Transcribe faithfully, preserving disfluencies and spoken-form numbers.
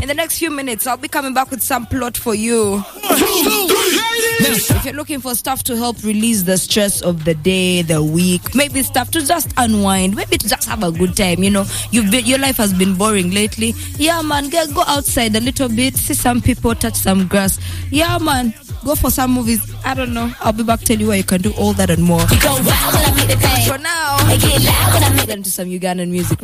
In the next few minutes, I'll be coming back with some plot for you. If you're looking for stuff to help release the stress of the day, the week, maybe stuff to just unwind, maybe to just have a good time, you know, you've been, your life has been boring lately. Yeah, man, get, go outside a little bit, see some people, touch some grass. Yeah, man, go for some movies. I don't know. I'll be back to tell you where you can do all that and more. For now, get into some Ugandan music.